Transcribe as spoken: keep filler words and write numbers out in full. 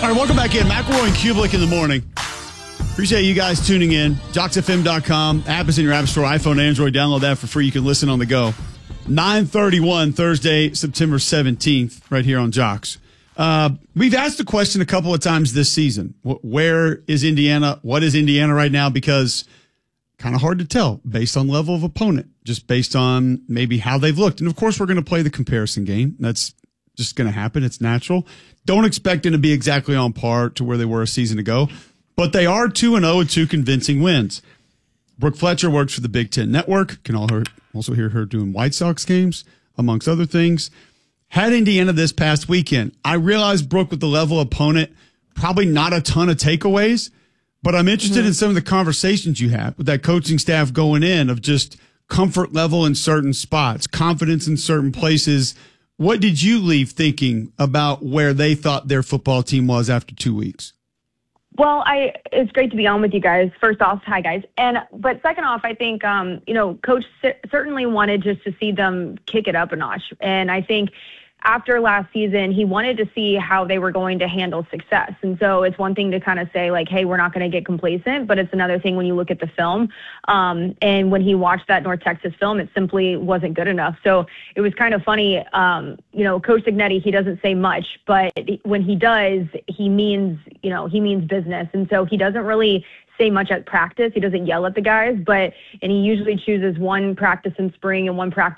All right, welcome back in. McElroy and Kublik in the morning. Appreciate you guys tuning in. Jocks F M dot com. App is in your app store, iPhone, Android. Download that for free. You can listen on the go. nine thirty-one, Thursday, September seventeenth, right here on Jocks. Uh, we've asked the question a couple of times this season. Where is Indiana? What is Indiana right now? Because kind of hard to tell based on level of opponent, just based on maybe how they've looked. And, of course, we're going to play the comparison game. That's just going to happen. It's natural. Don't expect them to be exactly on par to where they were a season ago, but they are two and oh with two convincing wins. Brooke Fletcher works for the Big Ten Network. Can also hear her doing White Sox games, amongst other things. Had Indiana this past weekend. I realize, Brooke, with the level of opponent, probably not a ton of takeaways, but I'm interested mm-hmm. in some of the conversations you have with that coaching staff going in of just comfort level in certain spots, confidence in certain places. What did you leave thinking about where they thought their football team was after two weeks? Well, I it's great to be on with you guys. First off, hi guys. And but second off, I think um, you know, Coach c- certainly wanted just to see them kick it up a notch. And I think after last season, he wanted to see how they were going to handle success. And so it's one thing to kind of say like, hey, we're not going to get complacent, but it's another thing when you look at the film. Um, and when he watched that North Texas film, it simply wasn't good enough. So it was kind of funny. Um, you know, Coach Cignetti, he doesn't say much, but when he does, he means, you know, he means business. And so he doesn't really say much at practice. He doesn't yell at the guys, but, and he usually chooses one practice in spring and one practice